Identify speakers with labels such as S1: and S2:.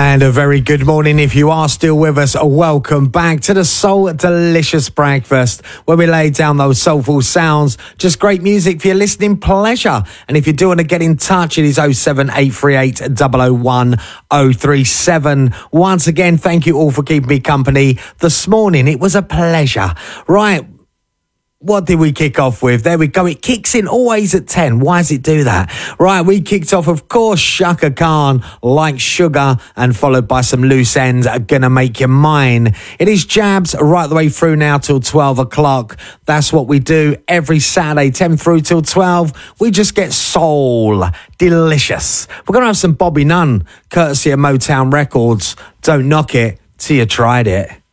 S1: And a very good morning if you are still with us. Welcome back to the Soul Delicious Breakfast, where we lay down those soulful sounds. Just great music for your listening pleasure. And if you do want to get in touch, it is 07838 001 037. Once again, thank you all for keeping me company this morning. It was a pleasure. Right. What did we kick off with? There we go. It kicks in always at 10. Why does it do that? Right, we kicked off, of course, Shaka Khan, Like Sugar, and followed by some loose ends, Gonna Make You Mine. It is Jabs right the way through now till 12 o'clock. That's what we do every Saturday, 10 through till 12. We just get soul delicious. We're going to have some Bobby Nunn, courtesy of Motown Records. Don't knock it till you tried it.